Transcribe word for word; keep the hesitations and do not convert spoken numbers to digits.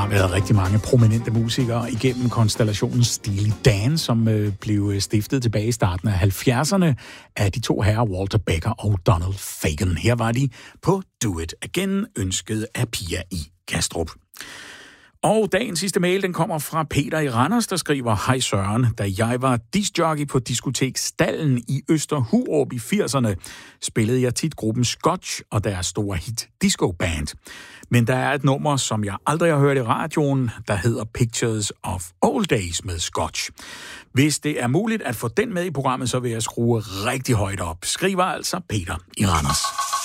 har været rigtig mange prominente musikere igennem konstellationen Steely Dan, som øh, blev stiftet tilbage i starten af halvfjerdserne af de to herrer Walter Becker og Donald Fagen. Her var de på Do It Again, ønsket af Pia i Kastrup. Og dagens sidste mail, den kommer fra Peter i Randers, der skriver: Hej Søren, da jeg var discjockey på diskotek Stallen i Øster Hurup i firserne, spillede jeg tit gruppen Scotch og deres store hit Disco Band. Men der er et nummer, som jeg aldrig har hørt i radioen, der hedder Pictures of Old Days med Scotch. Hvis det er muligt at få den med i programmet, så vil jeg skrue rigtig højt op. Skriver altså Peter i Randers.